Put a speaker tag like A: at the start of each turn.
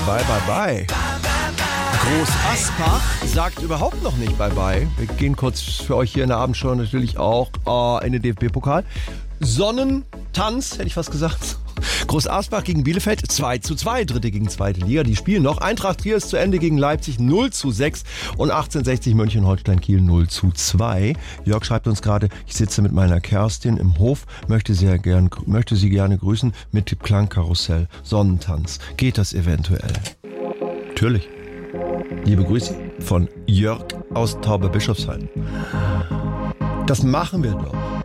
A: Bye, bye, bye. Groß Asbach sagt überhaupt noch nicht bye, bye. Wir gehen kurz für euch hier in der Abendshow natürlich auch in den DFB-Pokal. Sonnentanz, hätte ich fast gesagt. Groß Asbach gegen Bielefeld 2:2, dritte gegen zweite Liga. Die spielen noch. Eintracht Trier ist zu Ende gegen Leipzig 0:6 und 1860 Mönchengladbach-Kiel 0:2. Jörg schreibt uns gerade, ich sitze mit meiner Kerstin im Hof, möchte sie gerne grüßen mit dem Klangkarussell. Sonnentanz. Geht das eventuell? Natürlich. Liebe Grüße von Jörg aus Tauberbischofsheim. Das machen wir doch.